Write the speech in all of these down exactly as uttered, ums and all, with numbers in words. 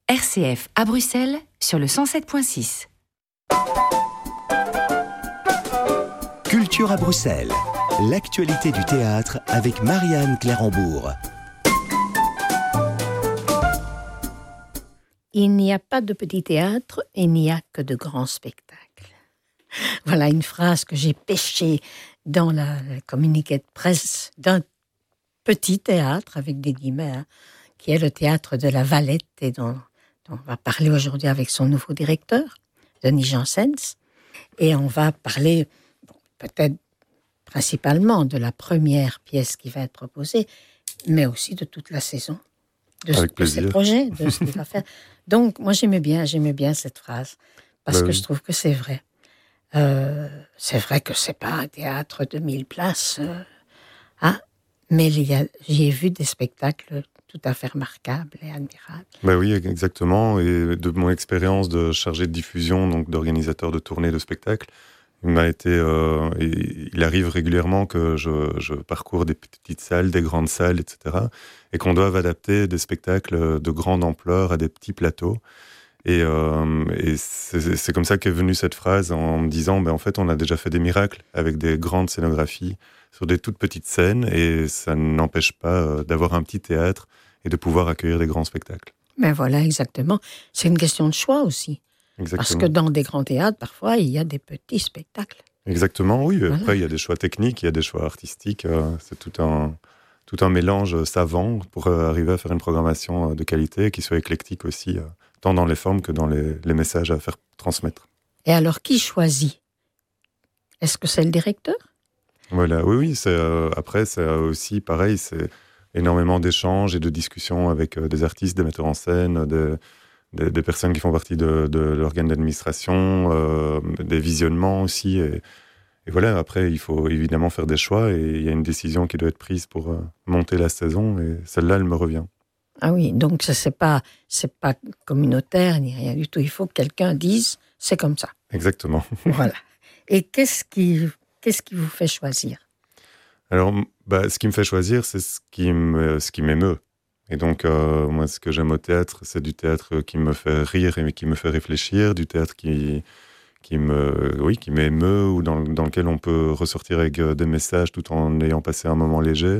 R C F à Bruxelles sur le cent sept virgule six. Culture à Bruxelles, l'actualité du théâtre avec Marianne Clérambourg. Il n'y a pas de petit théâtre, il n'y a que de grands spectacles. Voilà une phrase que j'ai pêchée dans la, le communiqué de presse d'un petit théâtre, avec des guillemets, hein, qui est le théâtre de la Valette, et dont, dont on va parler aujourd'hui avec son nouveau directeur, Denis Janssens. Et on va parler, bon, peut-être principalement de la première pièce qui va être proposée, mais aussi de toute la saison. De, Avec de plaisir. ses projets, de ce qu'il va faire. Donc, moi, j'aimais bien, j'aimais bien cette phrase, parce Bah que oui. je trouve que c'est vrai. Euh, c'est vrai que c'est pas un théâtre de mille places, euh, hein, mais il y a, j'y ai vu des spectacles tout à fait remarquables et admirables. Bah oui, exactement. Et de mon expérience de chargé de diffusion, donc d'organisateur de tournées de spectacles, il m'a été, euh, et il arrive régulièrement que je, je parcours des petites salles, des grandes salles, et cetera, et qu'on doive adapter des spectacles de grande ampleur à des petits plateaux. Et, euh, et c'est, c'est comme ça qu'est venue cette phrase, en me disant, ben en fait, on a déjà fait des miracles avec des grandes scénographies sur des toutes petites scènes, et ça n'empêche pas euh, d'avoir un petit théâtre et de pouvoir accueillir des grands spectacles. Mais voilà, exactement. C'est une question de choix aussi. Exactement. Parce que dans des grands théâtres, parfois, il y a des petits spectacles. Exactement, oui. Voilà. Après, il y a des choix techniques, il y a des choix artistiques. euh, c'est tout un, tout un mélange savant pour euh, arriver à faire une programmation euh, de qualité qui soit éclectique aussi, euh, tant dans les formes que dans les, les messages à faire transmettre. Et alors, qui choisit ? Est-ce que c'est le directeur ? Voilà, oui, oui. C'est, euh, après, c'est aussi pareil, c'est énormément d'échanges et de discussions avec euh, des artistes, des metteurs en scène, des, des, des personnes qui font partie de, de l'organe d'administration, euh, des visionnements aussi. Et, et voilà, après, il faut évidemment faire des choix et il y a une décision qui doit être prise pour euh, monter la saison et celle-là, elle me revient. Ah oui, donc ça, c'est pas, c'est pas communautaire ni rien du tout. Il faut que quelqu'un dise, c'est comme ça. Exactement. Voilà. Et qu'est-ce qui, qu'est-ce qui vous fait choisir ? Alors, bah, ce qui me fait choisir, c'est ce qui, me, ce qui m'émeut. Et donc, euh, moi, ce que j'aime au théâtre, c'est du théâtre qui me fait rire et qui me fait réfléchir, du théâtre qui, qui, me, oui, qui m'émeut ou dans, dans lequel on peut ressortir avec des messages tout en ayant passé un moment léger.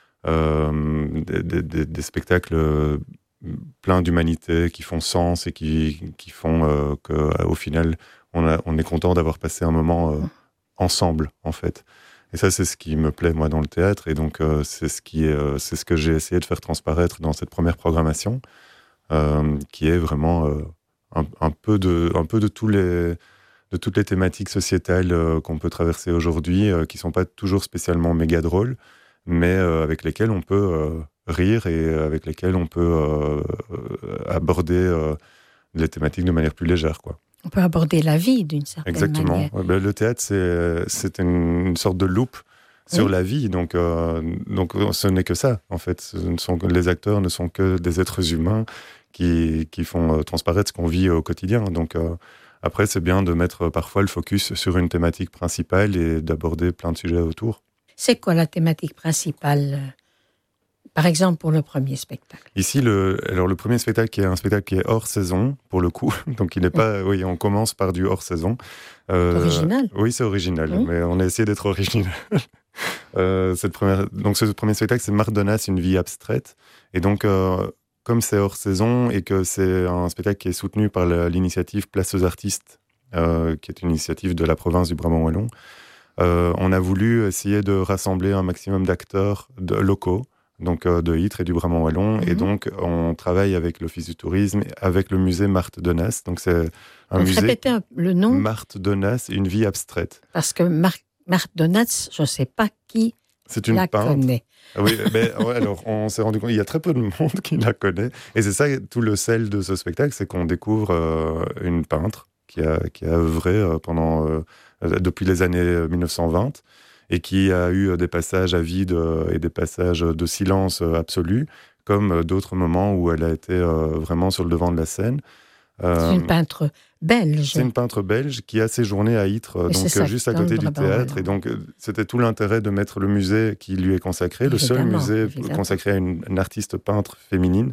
Euh, des, des, des spectacles pleins d'humanité qui font sens et qui, qui font euh, qu'au final, on, a, on est content d'avoir passé un moment euh, ensemble, en fait. Et ça, c'est ce qui me plaît, moi, dans le théâtre. Et donc, euh, c'est, ce qui est, euh, c'est ce que j'ai essayé de faire transparaître dans cette première programmation, euh, qui est vraiment euh, un, un, peu de, un peu de, tous les, de toutes les thématiques sociétales euh, qu'on peut traverser aujourd'hui, euh, qui ne sont pas toujours spécialement méga drôles, mais euh, avec lesquelles on peut euh, rire et avec lesquelles on peut euh, euh, aborder euh, les thématiques de manière plus légère, quoi. On peut aborder la vie d'une certaine Exactement. manière. Ouais, ben, le théâtre, c'est, c'est une, une sorte de loupe sur Oui. la vie. Donc, euh, donc, ce n'est que ça, en fait. Ce ne sont, les acteurs ne sont que des êtres humains qui, qui font euh, transparaître ce qu'on vit au quotidien. Donc, euh, après, c'est bien de mettre parfois le focus sur une thématique principale et d'aborder plein de sujets autour. C'est quoi la thématique principale, euh, par exemple, pour le premier spectacle ? Ici, le, alors le premier spectacle qui est un spectacle qui est hors saison, pour le coup. Donc, il n'est pas... Oui, on commence par du hors saison. Euh, Original. Oui, c'est original, Oui. mais on a essayé d'être original. euh, cette première, donc, ce premier spectacle, c'est Mardonas, une vie abstraite. Et donc, euh, comme c'est hors saison et que c'est un spectacle qui est soutenu par la, l'initiative Place aux artistes, euh, qui est une initiative de la province du Brabant-Wallon, euh, on a voulu essayer de rassembler un maximum d'acteurs de, locaux, donc euh, de Ytre et du Brabant-Wallon. Mm-hmm. Et donc, on travaille avec l'Office du tourisme, avec le musée Marthe Donas. Donc, c'est un Donc, musée... répétez un- le nom. Marthe Donas, une vie abstraite. Parce que Mar- Marthe Donas, je ne sais pas qui C'est une la peintre. connaît. Ah oui, mais ouais, alors on s'est rendu compte, il y a très peu de monde qui la connaît. Et c'est ça, tout le sel de ce spectacle, c'est qu'on découvre euh, une peintre qui a, qui a œuvré euh, pendant, euh, depuis les années dix-neuf cent vingt et qui a eu des passages à vide euh, et des passages de silence euh, absolu, comme d'autres moments où elle a été euh, vraiment sur le devant de la scène. Euh, c'est une peintre belge. C'est une peintre belge qui a séjourné à Ytre, donc ça, juste à côté du théâtre. Et donc, c'était tout l'intérêt de mettre le musée qui lui est consacré, évidemment, le seul musée évidemment. consacré à une, une artiste peintre féminine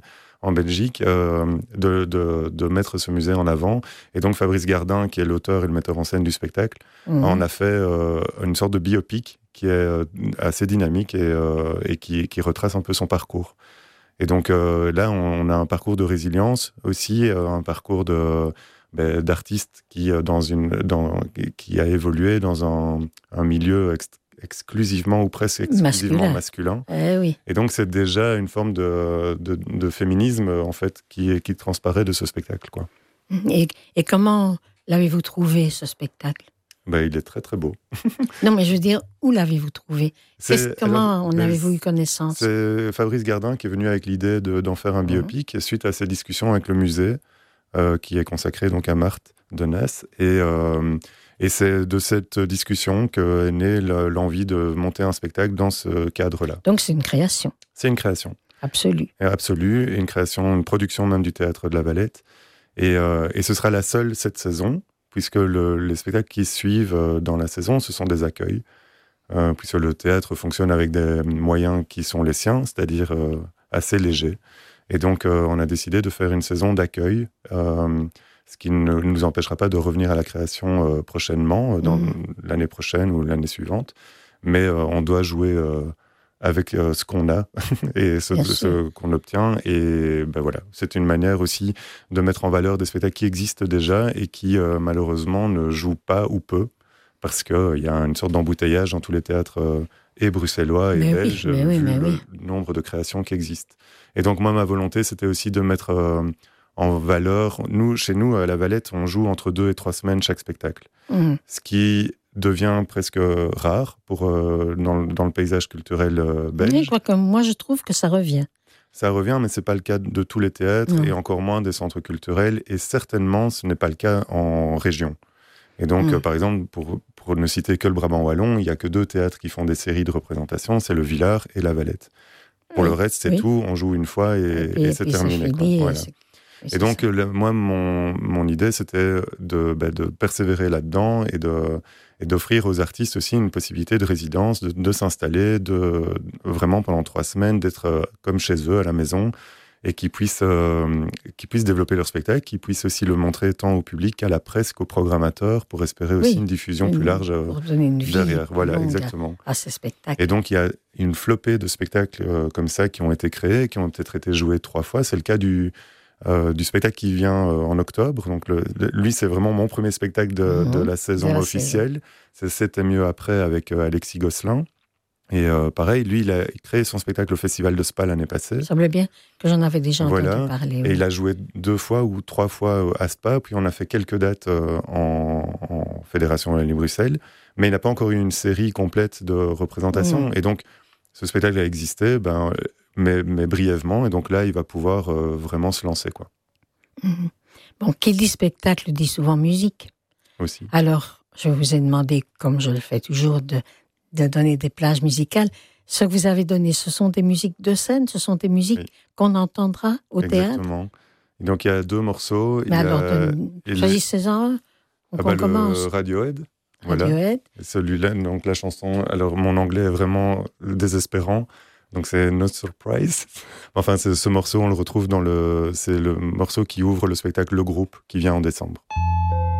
en Belgique, euh, de, de, de mettre ce musée en avant. Et donc Fabrice Gardin, qui est l'auteur et le metteur en scène du spectacle, mmh. en a fait euh, une sorte de biopic qui est euh, assez dynamique et, euh, et qui, qui retrace un peu son parcours. Et donc euh, là, on a un parcours de résilience aussi, euh, un parcours de, ben, d'artiste qui, dans une, dans, qui a évolué dans un, un milieu ext- exclusivement ou presque exclusivement masculin. masculin. Eh oui. Et donc c'est déjà une forme de, de, de féminisme en fait qui, qui transparaît de ce spectacle, quoi. Et, et comment l'avez-vous trouvé, ce spectacle? Ben, il est très très beau. Non, mais je veux dire, où l'avez-vous trouvé? C'est, comment alors, en avez-vous eu connaissance? C'est Fabrice Gardin qui est venu avec l'idée de, d'en faire un biopic, mmh. et suite à ces discussions avec le musée, euh, qui est consacré donc à Marthe de Ness. Et, euh, et c'est de cette discussion qu'est née l'envie de monter un spectacle dans ce cadre-là. Donc c'est une création? C'est une création. Absolue. Absolue, et une création, une production même du Théâtre de la Valette. Et, euh, et ce sera la seule cette saison, puisque le, les spectacles qui suivent dans la saison, ce sont des accueils, euh, puisque le théâtre fonctionne avec des moyens qui sont les siens, c'est-à-dire euh, assez légers. Et donc, euh, on a décidé de faire une saison d'accueil, euh, ce qui ne nous empêchera pas de revenir à la création euh, prochainement, dans mmh. l'année prochaine ou l'année suivante. Mais euh, on doit jouer euh, avec euh, ce qu'on a et ce, ce qu'on obtient. Et ben voilà, c'est une manière aussi de mettre en valeur des spectacles qui existent déjà et qui, euh, malheureusement, ne jouent pas ou peu, parce qu'il euh, y a une sorte d'embouteillage dans tous les théâtres euh, et bruxellois et mais belges, oui, vu oui, le oui. nombre de créations qui existent. Et donc, moi, ma volonté, c'était aussi de mettre euh, en valeur... Nous, chez nous, à la Valette, on joue entre deux et trois semaines chaque spectacle. Mmh. Ce qui devient presque rare pour, euh, dans, dans le paysage culturel euh, belge. Oui, quoique moi, je trouve que ça revient. Ça revient, mais ce n'est pas le cas de tous les théâtres, mmh. et encore moins des centres culturels. Et certainement, ce n'est pas le cas en région. Et donc, mmh. euh, par exemple, pour, pour ne citer que le Brabant wallon, il n'y a que deux théâtres qui font des séries de représentations, c'est le Villard et la Valette. Pour oui. le reste, c'est oui. tout, on joue une fois et, et, puis, et c'est et terminé. C'est fini, quoi. Voilà. Et, et donc, le, moi, mon, mon idée, c'était de, bah, de persévérer là-dedans et, de, et d'offrir aux artistes aussi une possibilité de résidence, de, de s'installer, de, vraiment pendant trois semaines, d'être euh, comme chez eux, à la maison, et qu'ils puissent, euh, qu'ils puissent développer leur spectacle, qu'ils puissent aussi le montrer tant au public qu'à la presse qu'aux programmateurs, pour espérer aussi oui, une diffusion une, plus large pour donner une vie derrière. Voilà, exactement. À, à ces spectacles. Et donc, il y a une flopée de spectacles euh, comme ça qui ont été créés, qui ont peut-être été joués trois fois. C'est le cas du, euh, du spectacle qui vient euh, en octobre. Donc, le, le, lui, c'est vraiment mon premier spectacle de, mmh, de la saison de la officielle. Saison. C'est C'était mieux après avec euh, Alexis Gosselin. Et euh, pareil, lui, il a créé son spectacle au Festival de Spa l'année passée. Il semblait bien que j'en avais déjà voilà. entendu parler. Oui. Et il a joué deux fois ou trois fois à Spa, puis on a fait quelques dates euh, en, en Fédération Wallonie-Bruxelles, mais il n'a pas encore eu une série complète de représentations. Mmh. Et donc, ce spectacle a existé, ben, mais, mais brièvement, et donc là, il va pouvoir euh, vraiment se lancer, quoi. Mmh. Bon, qui dit spectacle dit souvent musique. Aussi. Alors, je vous ai demandé, comme je le fais toujours, de de donner des plages musicales. Ce que vous avez donné, ce sont des musiques de scène, ce sont des musiques oui. qu'on entendra au Exactement. théâtre. Exactement. Donc il y a deux morceaux. Mais il alors, a... choisissez-en. On ah bah, commence. Le Radiohead. Radiohead. Voilà. Et celui-là, donc la chanson. Alors mon anglais est vraiment désespérant. Donc c'est Not Surprise. Enfin, c'est ce morceau, on le retrouve dans le. C'est le morceau qui ouvre le spectacle Le Groupe, qui vient en décembre.